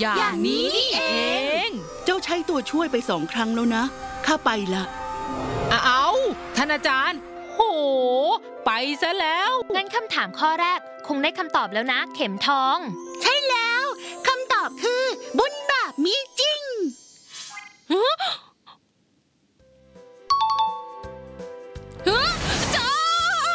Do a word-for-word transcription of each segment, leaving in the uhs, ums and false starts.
อย่างนี้นี่เองเจ้าใช้ตัวช่วยไปสองครั้งแล้วนะข้าไปละเอาท่านอาจารย์โหไปซะแล้วงั้นคำถามข้อแรกคงได้คำตอบแล้วนะเข็มทองใช่แล้วคำตอบคือบุญบาปมีจริงจ้า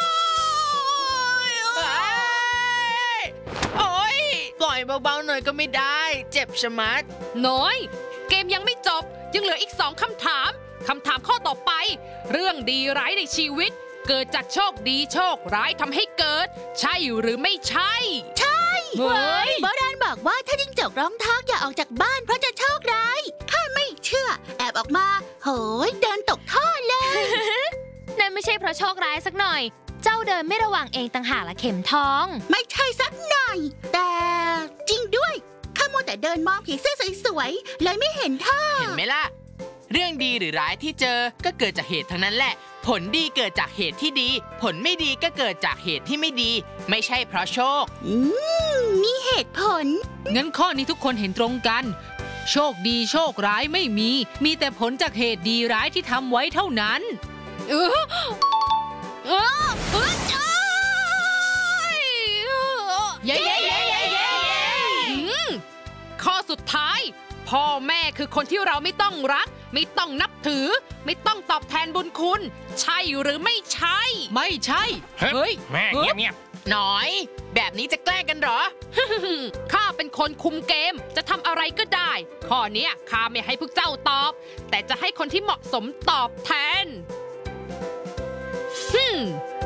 โอ๊ยปล่อยเบาๆหน่อยก็ไม่ได้เจ็บชะมัดน้อยเกมยังไม่จบยังเหลืออีกสองคำถามคำถามข้อต่อไปเรื่องดีร้ายในชีวิตเกิดจากโชคดีโชคร้ายทำให้เกิดใช่หรือไม่ใช่ใช่เฮ้ยโบราณบอกว่าถ้าจิ้งจกร้องทักอย่าออกจากบ้านเพราะจะโชคร้ายข้าไม่เชื่อแอบออกมาโหยเดินตกท่อเลยนั่นไม่ใช่เพราะโชคร้ายสักหน่อยเจ้าเดินไม่ระวังเองต่างหากละเข็มทองไม่ใช่สักหน่อยแต่จริงด้วยข้ามัวแต่เดินมองผีเสื้อสวยๆเลยไม่เห็นท่อเห็นไหมล่ะเรื่องดีหรือร้ายที่เจอก็เกิดจากเหตุทั้งนั้นแหละผลดีเกิดจากเหตุที่ดีผลไม่ดีก็เกิดจากเหตุที่ไม่ดีไม่ใช่เพราะโชคอืมมีเหตุผลงั้นข้อนี้ทุกคนเห็นตรงกันโชคดีโชคร้ายไม่มีมีแต่ผลจากเหตุดีร้ายที่ทำไว้เท่านั้นเออเออเออเย้เย้เย้เย้เย้ข้อสุดท้ายพ่อแม่คือคนที่เราไม่ต้องรักไม่ต้องนับถือไม่ต้องตอบแทนบุญคุณใช่หรือไม่ใช่ไม่ใช่เฮ้ยแม่เงียบเงียบหน่อยแบบนี้จะแกล้งกันเหรอข้าเป็นคนคุมเกมจะทำอะไรก็ได้ข้อนี้ข้าไม่ให้พวกเจ้าตอบแต่จะให้คนที่เหมาะสมตอบแทนฮึม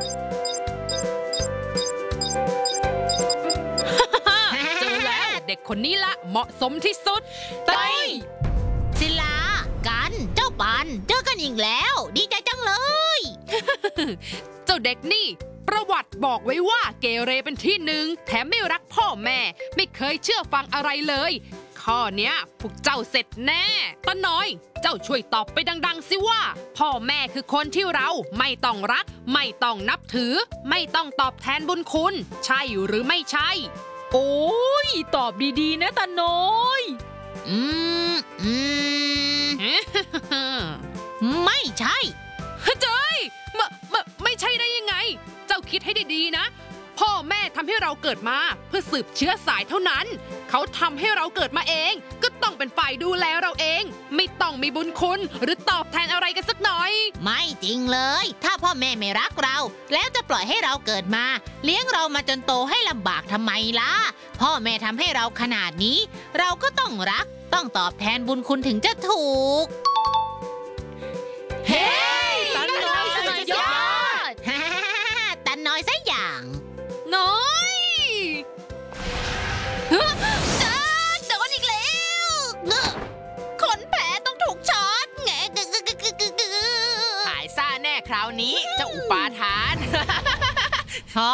เจอแล้วเด็กคนนี้ละเหมาะสมที่สุดเต้ยศิลากันเจ้าปันเจอกันอีกแล้วดีใจจังเลยเจ้าเด็กนี่ประวัติบอกไว้ว่าเกเรเป็นที่หนึ่งแถมไม่รักพ่อแม่ไม่เคยเชื่อฟังอะไรเลยข้อเนี้ยพวกเจ้าเสร็จแน่ตาน้อยเจ้าช่วยตอบไปดังๆสิว่าพ่อแม่คือคนที่เราไม่ต้องรักไม่ต้องนับถือไม่ต้องตอบแทนบุญคุณใช่หรือไม่ใช่โอ้ยตอบดีๆนะตาน้อยอืมอืมไม่ใช่เจ้ยไม่ไม่ไม่ใช่ได้ยังไงเจ้าคิดให้ดีๆนะพ่อแม่ทำให้เราเกิดมาเพื่อสืบเชื้อสายเท่านั้นเขาทำให้เราเกิดมาเองก็ต้องเป็นฝ่ายดูแลเราเองไม่ต้องมีบุญคุณหรือตอบแทนอะไรกันสักหน่อยไม่จริงเลยถ้าพ่อแม่ไม่รักเราแล้วจะปล่อยให้เราเกิดมาเลี้ยงเรามาจนโตให้ลำบากทำไมล่ะพ่อแม่ทำให้เราขนาดนี้เราก็ต้องรักต้องตอบแทนบุญคุณถึงจะถูกเฮ้ตันน้อยสุดยอดตันน้อยซะอย่างน้อยจ้าโดนอีกแล้วขนแผลต้องถูกช็อตแงะหายซ่าแน่คราวนี้เจ้าอุปาทานฮะ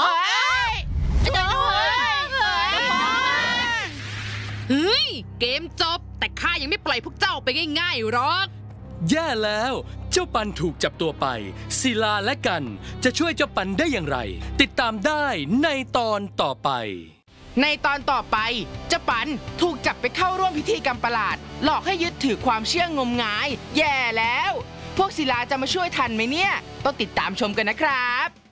เฮ้ยเกมจบแต่ข้ายังไม่ปล่อยพวกเจ้าไปง่ายๆหรอกแย่แล้วเจ้าปันถูกจับตัวไปศิลาและกันจะช่วยเจ้าปันได้อย่างไร ติดตามได้ในตอนต่อไปในตอนต่อไปเจ้าปันถูกจับไปเข้าร่วมพิธีกรรมประหลาดหลอกให้ยึดถือความเชื่องมงายแย่แล้วพวกศิลาจะมาช่วยทันไหมเนี่ยต้องติดตามชมกันนะครับ